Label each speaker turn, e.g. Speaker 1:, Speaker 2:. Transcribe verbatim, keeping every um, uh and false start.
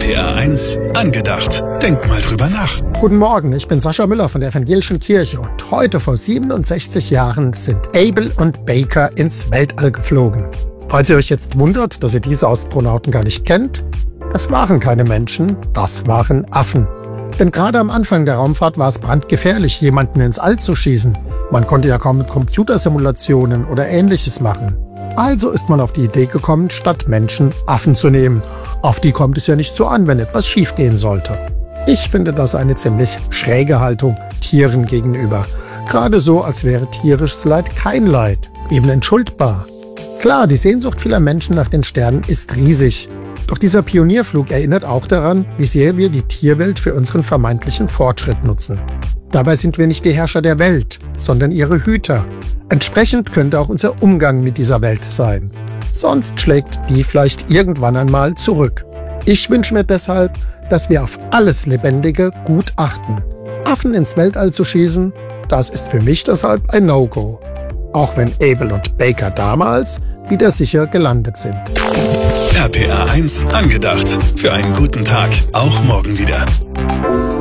Speaker 1: P R eins angedacht. Denk mal drüber nach.
Speaker 2: Guten Morgen, ich bin Sascha Müller von der Evangelischen Kirche und heute vor siebenundsechzig Jahren sind Able und Baker ins Weltall geflogen. Falls ihr euch jetzt wundert, dass ihr diese Astronauten gar nicht kennt, das waren keine Menschen, das waren Affen. Denn gerade am Anfang der Raumfahrt war es brandgefährlich, jemanden ins All zu schießen. Man konnte ja kaum mit Computersimulationen oder Ähnliches machen. Also ist man auf die Idee gekommen, statt Menschen Affen zu nehmen. Auf die kommt es ja nicht so an, wenn etwas schiefgehen sollte. Ich finde das eine ziemlich schräge Haltung Tieren gegenüber. Gerade so, als wäre tierisches Leid kein Leid, eben entschuldbar. Klar, die Sehnsucht vieler Menschen nach den Sternen ist riesig. Doch dieser Pionierflug erinnert auch daran, wie sehr wir die Tierwelt für unseren vermeintlichen Fortschritt nutzen. Dabei sind wir nicht die Herrscher der Welt, sondern ihre Hüter. Entsprechend könnte auch unser Umgang mit dieser Welt sein. Sonst schlägt die vielleicht irgendwann einmal zurück. Ich wünsche mir deshalb, dass wir auf alles Lebendige gut achten. Affen ins Weltall zu schießen, das ist für mich deshalb ein No-Go. Auch wenn Able und Baker damals wieder sicher gelandet sind.
Speaker 1: R P R eins angedacht. Für einen guten Tag, auch morgen wieder.